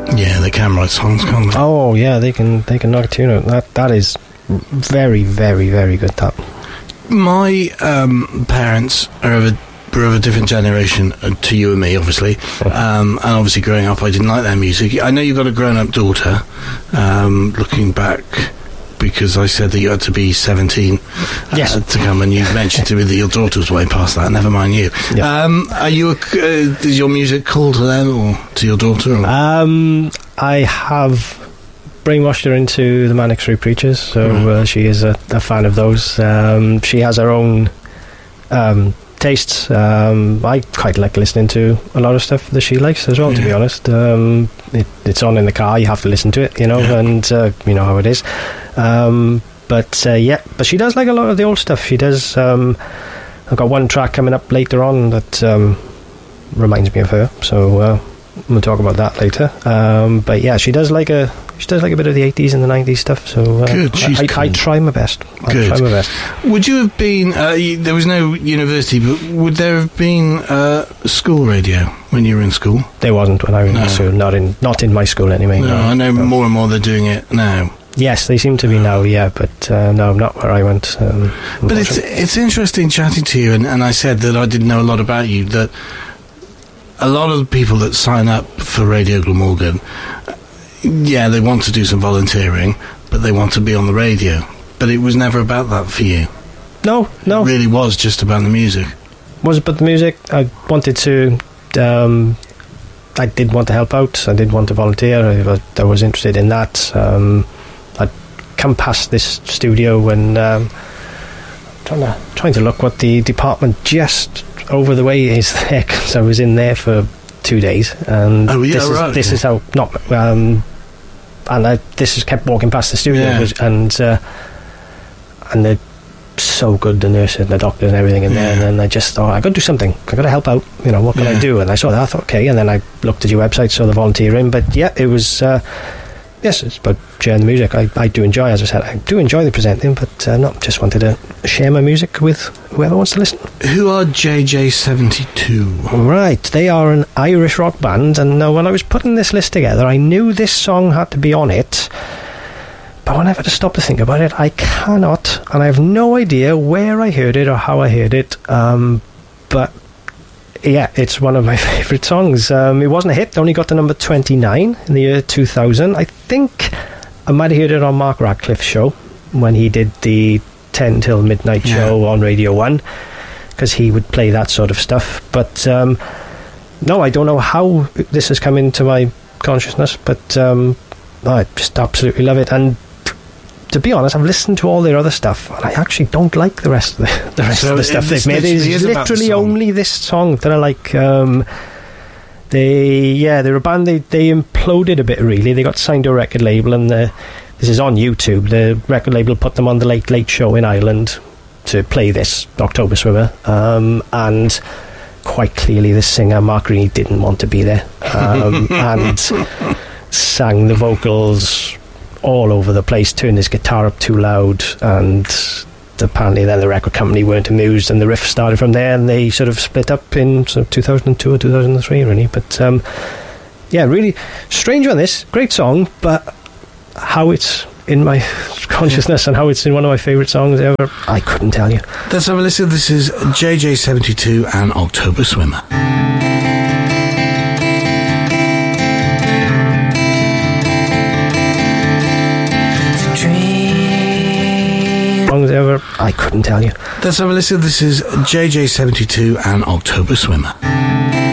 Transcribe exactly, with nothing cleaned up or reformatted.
Yeah, they can write songs, can't they? Oh yeah, they can. They can knock a tune out. That that is very, very, very good. That. My um, parents are of a, were of a different generation uh, to you and me, obviously. Um, and obviously, growing up, I didn't like their music. I know you've got a grown-up daughter. Um, looking back, because I said that you had to be seventeen uh, yes. to come, and you mentioned to me that your daughter was way past that. Never mind you. Yeah. Um, are you? A, uh, is your music cool to them or to your daughter? Or? Um, I have brainwashed her into the Manic Street Preachers, so Mm. uh, she is a, a fan of those. Um, she has her own um, tastes. Um, I quite like listening to a lot of stuff that she likes as well, Yeah. to be honest. Um, it, it's on in the car, you have to listen to it, you know, Yeah. and uh, you know how it is. Um, but uh, yeah, but she does like a lot of the old stuff. She does. Um, I've got one track coming up later on that um, reminds me of her, so uh, we'll talk about that later. Um, but yeah, she does like a she does like a bit of the eighties and the nineties stuff. So uh, Good, she's I, I, cool. I try my best. I Good. try my best. Would you have been? Uh, you, there was no university, but would there have been uh, school radio when you were in school? There wasn't when I was No. in school. Not in not in my school anyway. No, No, I know no. more and more they're doing it now. Yes, they seem to be now. Yeah, but uh, no, not where I went. Um, But it's it's interesting chatting to you, and, and I said that I didn't know a lot about you. That a lot of the people that sign up for Radio Glamorgan, yeah, they want to do some volunteering, but they want to be on the radio. But it was never about that for you. no, no. It really was just about the music. Was it but the music? I wanted to. Um, I did want to help out. I did want to volunteer. I was, I was interested in that. Um, I'd come past this studio and um, trying to trying to look what the department just over the way is there, because I was in there for two days, and Oh, yeah, this is right, this yeah. is how not. Um, and I this has kept walking past the studio, Yeah. was- and uh, and they're so good, the nurses and the doctors and everything in there. And Yeah. then I just thought, I got to do something. I got to help out. You know, what can Yeah. I do? And I saw that. I thought, okay. And then I looked at your website, saw the volunteering. But yeah, it was. Uh, yes, it's about sharing the music. I, I do enjoy, as I said, I do enjoy the presenting, but uh, not just wanted to share my music with whoever wants to listen. Who are J J seventy-two? Right, they are an Irish rock band, and uh, when I was putting this list together, I knew this song had to be on it. But when I've had to stop to think about it, I cannot, and I have no idea where I heard it or how I heard it. Um, but yeah, it's one of my favourite songs. Um, it wasn't a hit; it only got to number twenty-nine in the year two thousand. I think I might have heard it on Mark Radcliffe's show when he did the ten till midnight Yeah. show on Radio One, because he would play that sort of stuff. But um, no, I don't know how this has come into my consciousness, but um, I just absolutely love it. And to be honest, I've listened to all their other stuff, and I actually don't like the rest of the, the rest So of the it- stuff this they've made. literally It's is about the literally song. only this song that I like. Um, they, yeah, they're a band. They they imploded a bit. Really, they got signed to a record label, and the, this is on YouTube. The record label put them on the Late Late Show in Ireland to play this October Swimmer, um, and quite clearly, the singer Mark Greene didn't want to be there, um, and sang the vocals all over the place, turned his guitar up too loud, and apparently then the record company weren't amused, and the riff started from there, and they sort of split up in sort of two thousand two or two thousand three, really. But um, yeah, really strange on this, great song, but how it's in my consciousness and how it's in one of my favourite songs ever, I couldn't tell you. Let's have a listen. This is J J seventy-two and October Swimmer. Songs ever, I couldn't tell you. Let's have a listen. This is J J seventy-two and October Swimmer.